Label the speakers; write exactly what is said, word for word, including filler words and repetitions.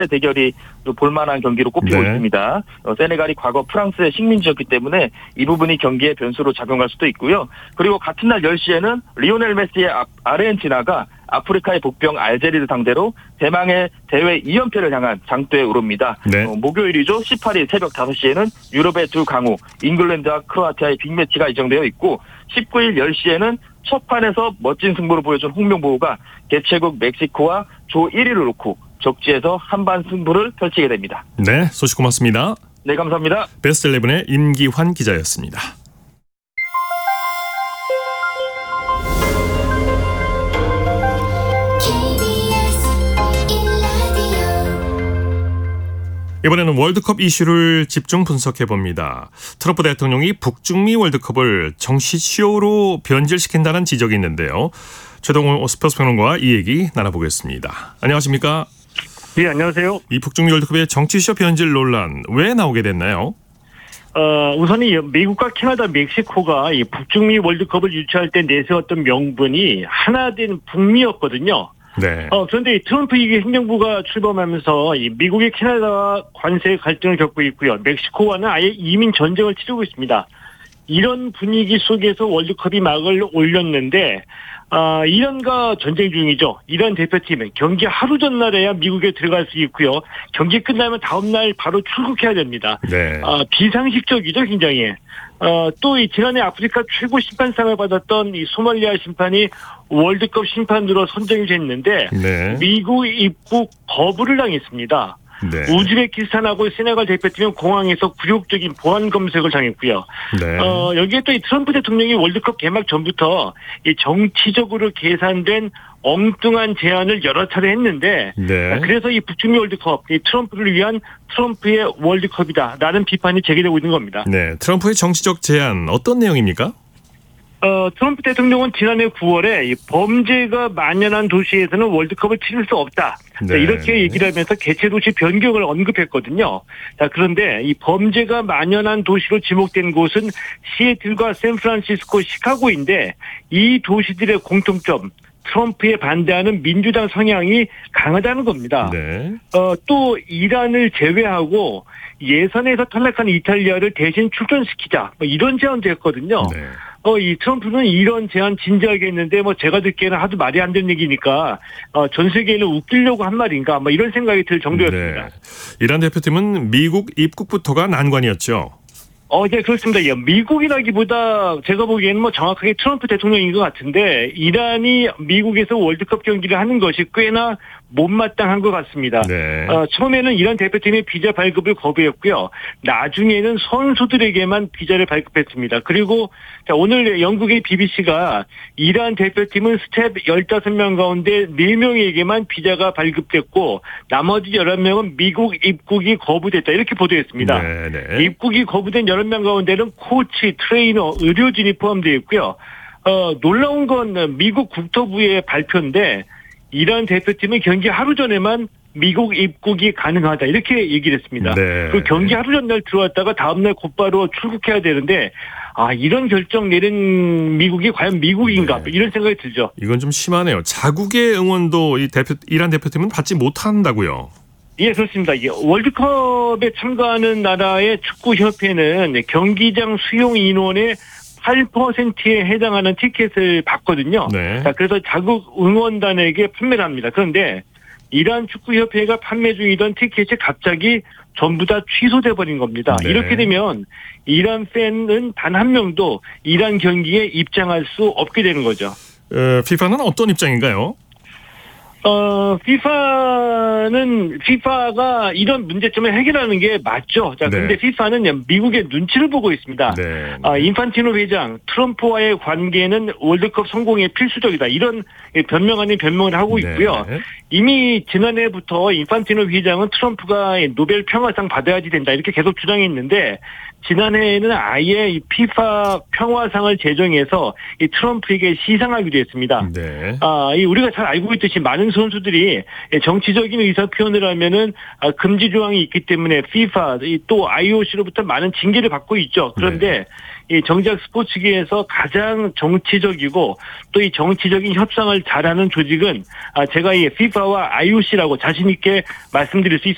Speaker 1: 대결이 또 볼만한 경기로 꼽히고
Speaker 2: 네.
Speaker 1: 있습니다. 어, 세네갈이 과거 프랑스의 식민지였기 때문에 이 부분이 경기의 변수로 작용할 수도 있고요. 그리고 같은 날 열 시에는 리오넬 메시의 아, 아르헨티나가 아프리카의 복병 알제리를 상대로 대망의 대회 이 연패를 향한 장도에 오릅니다.
Speaker 2: 네.
Speaker 1: 어, 목요일이죠. 십팔 일 새벽 다섯 시에는 유럽의 두 강호 잉글랜드와 크로아티아의 빅매치가 예정되어 있고 십구 일 열 시에는 첫 판에서 멋진 승부를 보여준 홍명보가 개최국 멕시코와 조 일 위를 놓고 적지에서 한반 승부를 펼치게 됩니다.
Speaker 2: 네, 소식 고맙습니다.
Speaker 1: 네, 감사합니다.
Speaker 2: 베스트 십일의 임기환 기자였습니다. 이번에는 월드컵 이슈를 집중 분석해봅니다. 트럼프 대통령이 북중미 월드컵을 정치 쇼로 변질시킨다는 지적이 있는데요. 최동호 스포츠 평론가와 이 얘기 나눠보겠습니다. 안녕하십니까?
Speaker 3: 네, 안녕하세요.
Speaker 2: 이 북중미 월드컵의 정치쇼 변질 논란 왜 나오게 됐나요?
Speaker 3: 어, 우선 이 미국과 캐나다, 멕시코가 이 북중미 월드컵을 유치할 때 내세웠던 명분이 하나된 북미였거든요.
Speaker 2: 네.
Speaker 3: 어, 그런데 이 트럼프 이기 행정부가 출범하면서 이 미국의 캐나다와 관세 갈등을 겪고 있고요. 멕시코와는 아예 이민 전쟁을 치르고 있습니다. 이런 분위기 속에서 월드컵이 막을 올렸는데, 아, 이란과 전쟁 중이죠. 이란 대표팀은 경기 하루 전날에야 미국에 들어갈 수 있고요. 경기 끝나면 다음날 바로 출국해야 됩니다.
Speaker 2: 네.
Speaker 3: 아, 비상식적이죠, 굉장히. 어, 또 이 지난해 아프리카 최고 심판상을 받았던 이 소말리아 심판이 월드컵 심판으로 선정이 됐는데,
Speaker 2: 네.
Speaker 3: 미국 입국 거부를 당했습니다.
Speaker 2: 네.
Speaker 3: 우즈베키스탄하고 세네갈 대표팀은 공항에서 굴욕적인 보안 검색을 당했고요.
Speaker 2: 네.
Speaker 3: 어, 여기에 또 이 트럼프 대통령이 월드컵 개막 전부터 이 정치적으로 계산된 엉뚱한 제안을 여러 차례 했는데,
Speaker 2: 네.
Speaker 3: 그래서 이 북중미 월드컵, 이 트럼프를 위한 트럼프의 월드컵이다라는 비판이 제기되고 있는 겁니다.
Speaker 2: 네. 트럼프의 정치적 제안 어떤 내용입니까?
Speaker 3: 어, 트럼프 대통령은 지난해 구월에 이 범죄가 만연한 도시에서는 월드컵을 치를 수 없다.
Speaker 2: 네.
Speaker 3: 이렇게 얘기를 하면서 개최 도시 변경을 언급했거든요. 자, 그런데 이 범죄가 만연한 도시로 지목된 곳은 시애틀과 샌프란시스코, 시카고인데 이 도시들의 공통점, 트럼프에 반대하는 민주당 성향이 강하다는 겁니다.
Speaker 2: 네.
Speaker 3: 어, 또 이란을 제외하고 예선에서 탈락한 이탈리아를 대신 출전시키자, 뭐 이런 제안도 했거든요.
Speaker 2: 네.
Speaker 3: 어, 이 트럼프는 이런 제안 진지하게 했는데, 뭐, 제가 듣기에는 하도 말이 안 되는 얘기니까, 어, 전 세계인을 웃기려고 한 말인가, 뭐, 이런 생각이 들 정도였습니다.
Speaker 2: 네. 이란 대표팀은 미국 입국부터가 난관이었죠.
Speaker 3: 어, 네, 그렇습니다. 예, 미국이라기보다 제가 보기에는 뭐 정확하게 트럼프 대통령인 것 같은데, 이란이 미국에서 월드컵 경기를 하는 것이 꽤나 못마땅한 것 같습니다.
Speaker 2: 네.
Speaker 3: 어, 처음에는 이란 대표팀의 비자 발급을 거부했고요. 나중에는 선수들에게만 비자를 발급했습니다. 그리고 자, 오늘 영국의 비비씨가 이란 대표팀은 스텝 십오 명 가운데 네 명에게만 비자가 발급됐고 나머지 열한 명은 미국 입국이 거부됐다. 이렇게 보도했습니다.
Speaker 2: 네, 네.
Speaker 3: 입국이 거부된 열한 명 가운데는 코치, 트레이너, 의료진이 포함되어 있고요. 어, 놀라운 건 미국 국토부의 발표인데 이란 대표팀은 경기 하루 전에만 미국 입국이 가능하다 이렇게 얘기를 했습니다.
Speaker 2: 네.
Speaker 3: 그 경기 하루 전날 들어왔다가 다음날 곧바로 출국해야 되는데 아 이런 결정 내린 미국이 과연 미국인가
Speaker 2: 네.
Speaker 3: 이런 생각이 들죠.
Speaker 2: 이건 좀 심하네요. 자국의 응원도 이 대표 이란 대표팀은 받지 못한다고요.
Speaker 3: 예, 그렇습니다. 예, 월드컵에 참가하는 나라의 축구협회는 경기장 수용 인원의 팔 퍼센트에 해당하는 티켓을 받거든요.
Speaker 2: 네.
Speaker 3: 자, 그래서 자국 응원단에게 판매를 합니다. 그런데 이란 축구협회가 판매 중이던 티켓이 갑자기 전부 다 취소돼 버린 겁니다.
Speaker 2: 네.
Speaker 3: 이렇게 되면 이란 팬은 단 한 명도 이란 경기에 입장할 수 없게 되는 거죠.
Speaker 2: 어, 피파는 어떤 입장인가요?
Speaker 3: 어, 피파는, 피파가 이런 문제점을 해결하는 게 맞죠. 자, 근데
Speaker 2: 네.
Speaker 3: 피파는 미국의 눈치를 보고 있습니다.
Speaker 2: 네.
Speaker 3: 아, 인판티노 회장, 트럼프와의 관계는 월드컵 성공에 필수적이다. 이런 변명 아닌 변명을 하고 있고요.
Speaker 2: 네.
Speaker 3: 이미 지난해부터 인판티노 회장은 트럼프가 노벨 평화상 받아야지 된다. 이렇게 계속 주장했는데, 지난해에는 아예 이 피파 평화상을 제정해서 이 트럼프에게 시상하기도 했습니다.
Speaker 2: 네.
Speaker 3: 아, 이 우리가 잘 알고 있듯이 많은 선수들이 정치적인 의사 표현을 하면은 금지 조항이 있기 때문에 피파 또 아이오씨로부터 많은 징계를 받고 있죠. 그런데 네. 이 정작 스포츠계에서 가장 정치적이고 또 이 정치적인 협상을 잘하는 조직은 제가 이 피파와 아이오씨라고 자신 있게 말씀드릴 수 있습니다.